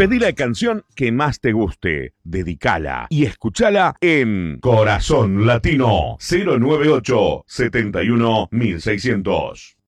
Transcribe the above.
Pedí la canción que más te guste, dedicala y escuchala en Corazón Latino 098 71 1600.